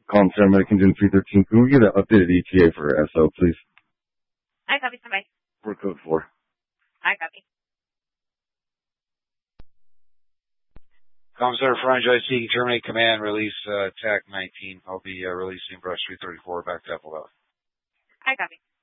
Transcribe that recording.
Commissar American Gen 313, can we get an updated ETA for SO, please? I copy, somebody. For code 4. I copy. Commissar Franchise seeking terminate command, release TAC 19. I'll be releasing brush 334 back to Apple Valley. I copy.